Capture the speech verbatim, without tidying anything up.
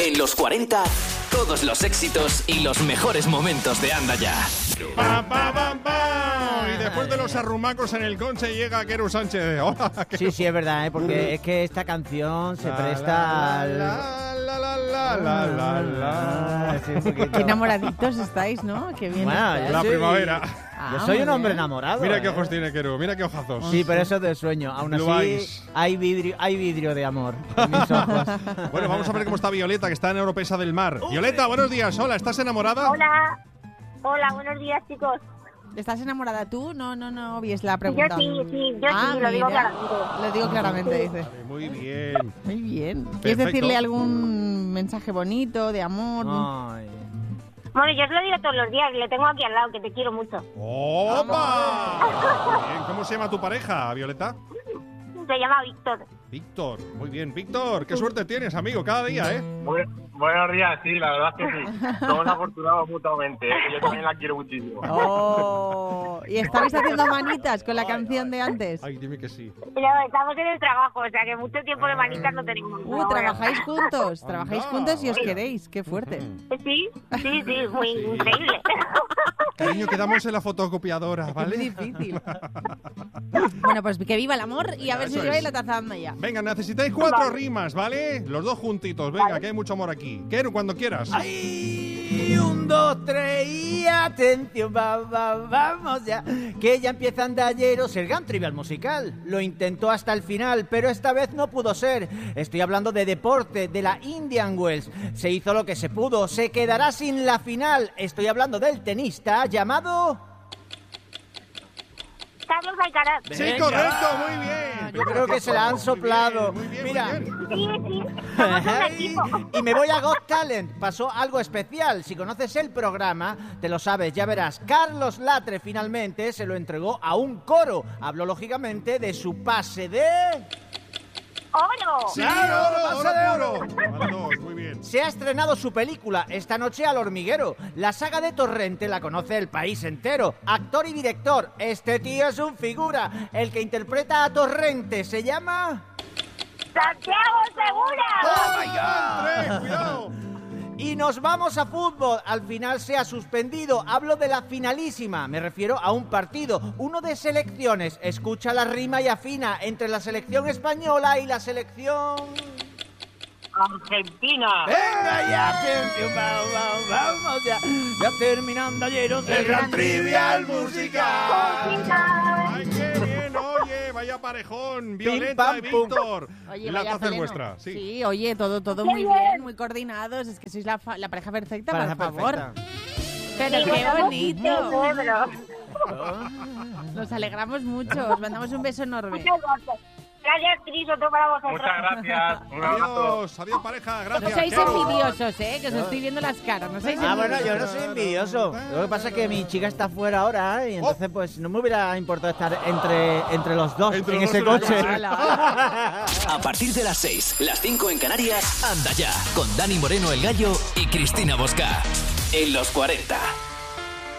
En los cuarenta, todos los éxitos y los mejores momentos de Anda Ya. Pa, pa, pa, pa. Y después de los arrumacos en el Conche llega Queru Sánchez. Hola, Queru. Sí, sí, es verdad, ¿eh? Porque es que esta canción se La, presta al... la, la, la, la, la, la, la. Sí, un poquito. Qué enamoraditos estáis, ¿no? Qué bien. Bueno, estáis. La soy- primavera. Ah, Yo soy muy un hombre bien. enamorado. Mira qué ¿eh? ojos tiene Queru, mira qué ojazos. Sí, pero eso es de sueño. Aún Blue así, eyes. hay vidrio, hay vidrio de amor en mis ojos. Bueno, vamos a ver cómo está Violeta, que está en Oropesa del Mar. Violeta, buenos días. Hola, ¿estás enamorada? Hola, hola, buenos días, chicos. ¿Estás enamorada tú? No, no, no, obvies la Yo pregunta. sí, sí, yo Ah, sí, lo digo mira. claramente. Lo digo claramente, dice. Vale, muy bien. Muy bien. ¿Quieres Perfecto. decirle algún mensaje bonito, de amor? Ay. Bueno, yo os lo digo todos los días, le tengo aquí al lado, que te quiero mucho. ¡Opa! Muy bien. ¿Cómo se llama tu pareja, Violeta? Se llama Víctor. Víctor. Muy bien, Víctor. Qué suerte tienes, amigo, cada día, ¿eh? Bu- buenos días, sí, la verdad es que sí. Somos afortunados mutuamente, ¿eh? Yo también la quiero muchísimo. Oh, y estabais haciendo manitas con la canción de antes. Ay, dime que sí. Pero estamos en el trabajo, o sea que mucho tiempo de manitas no tenemos. Uh, ahora. trabajáis juntos, trabajáis Anda, juntos y os vaya. queréis. Qué fuerte. Sí, sí, sí, muy Sí. increíble. Cariño, quedamos en la fotocopiadora, Es ¿vale? muy difícil. Bueno, pues que viva el amor y a ver si Eso os lleváis es. la taza de Anda Ya. Venga, necesitáis cuatro rimas, ¿vale? Los dos juntitos, venga, que hay mucho amor aquí. Quero, cuando quieras. ¡Ay! Un, dos, tres y atención, va, va, vamos ya. Que ya empieza Andalleros, el gran trivial musical. Lo intentó hasta el final, pero esta vez no pudo ser. Estoy hablando de deporte, de la Indian Wells. Se hizo lo que se pudo, se quedará sin la final. Estoy hablando del tenista llamado... Carlos Alcaraz. Sí, Venga. correcto, muy bien. Yo creo que se la han Muy soplado. bien, muy bien, Mira. muy bien. Sí, sí, somos un equipo. Y me voy a Got Talent. Pasó algo especial. Si conoces el programa, te lo sabes, ya verás. Carlos Latre finalmente se lo entregó a un coro. Habló lógicamente de su pase de... ¡Oro! Sí, Claro, oro, pasa de oro, oro. puro. Vale, dos, muy bien. Se ha estrenado su película esta noche al hormiguero. La saga de Torrente la conoce el país entero. Actor y director. Este tío es un figura. El que interpreta a Torrente se llama... ¡Santiago Segura! ¡Oh, my God! Tres, cuidado. Y nos vamos a fútbol. Al final se ha suspendido. Hablo de la finalísima. Me refiero a un partido, uno de selecciones. Escucha la rima y afina entre la selección española y la selección... Argentina. ¡Venga ya! atención, va- va- Vamos ya. Ya terminando ayer el gran trivial musical. Ay, qué bien, oye, vaya parejón. Violeta pam, y pum. Víctor. Oye, La vaya taza es pleno. vuestra. Sí. Sí, oye, todo, todo muy bien, muy coordinados. Es que sois la, fa- la pareja perfecta, Pareja por favor. perfecta. Pero Sí, qué somos bonito. cerebros. Nos alegramos mucho. Os mandamos un beso enorme. Muchas gracias. Gracias, Cris, otro para vosotros. Muchas gracias. Un abrazo. Adiós, adiós pareja, No gracias. sois Quero. envidiosos, ¿eh? Que os estoy viendo las caras. No sois Ah, bueno, yo no envidiosos. soy envidioso. Lo que pasa es que mi chica está fuera ahora, ¿eh? Y entonces pues no me hubiera importado estar entre, entre los dos Entre en los ese dos en el coche. coche. Hala, hala. A partir de las seis, las cinco en Canarias, Anda Ya, con Dani Moreno el Gallo y Cristina Bosca. En los cuarenta.